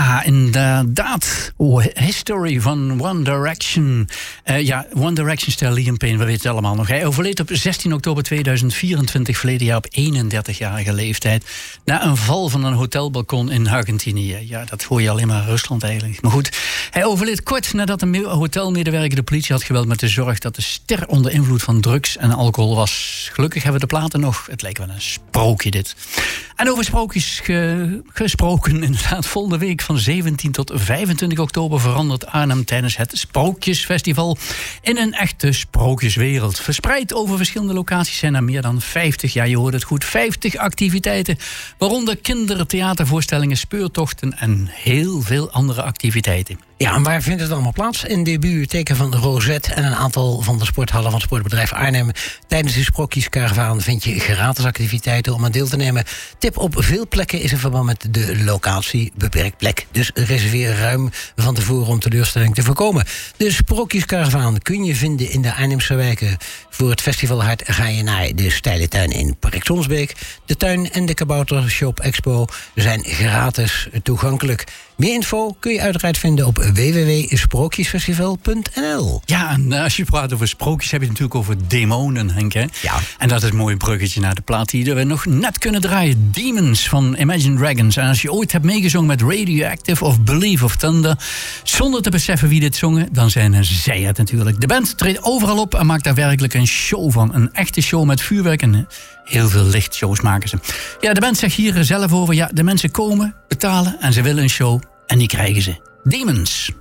Ja, inderdaad. History van One Direction. One Direction ster Liam Payne, we weten het allemaal nog. Hij overleed op 16 oktober 2024, verleden jaar op 31-jarige leeftijd. Na een val van een hotelbalkon in Argentinië. Ja, dat hoor je alleen maar in Rusland eigenlijk. Maar goed, hij overleed kort nadat een hotelmedewerker de politie had gebeld met de zorg dat de ster onder invloed van drugs en alcohol was. Gelukkig hebben we de platen nog. Het lijkt wel een sprookje dit. En over sprookjes gesproken, inderdaad, volgende week van 17 tot 25 oktober verandert Arnhem tijdens het Sprookjesfestival in een echte sprookjeswereld. Verspreid over verschillende locaties zijn er meer dan 50, ja je hoort het goed, 50 activiteiten, waaronder kindertheatervoorstellingen, speurtochten en heel veel andere activiteiten. Ja, en waar vindt het allemaal plaats? In de bibliotheken van Rosette en een aantal van de sporthallen van sportbedrijf Arnhem. Tijdens de Sprookjeskaravaan vind je gratis activiteiten om aan deel te nemen. Tip: op veel plekken is in verband met de locatie beperkt plek. Dus reserveer ruim van tevoren om teleurstelling te voorkomen. De Sprookjeskaravaan kun je vinden in de Arnhemse wijken. Voor het festivalhart ga je naar de Steile Tuin in Park-Sonsbeek. De tuin en de Kabouter Shop Expo zijn gratis toegankelijk. Meer info kun je uiteraard vinden op www.sprookjesfestival.nl. Ja, en als je praat over sprookjes heb je het natuurlijk over demonen, Henk. Hè? Ja. En dat is een mooi bruggetje naar de plaat die we nog net kunnen draaien. Demons van Imagine Dragons. En als je ooit hebt meegezongen met Radioactive of Believe of Thunder, zonder te beseffen wie dit zongen, dan zijn zij het natuurlijk. De band treedt overal op en maakt daar werkelijk een show van. Een echte show met vuurwerk en heel veel lichtshows maken ze. Ja, de band zegt hier zelf over, ja, de mensen komen, betalen en ze willen een show. En die krijgen ze. Demons.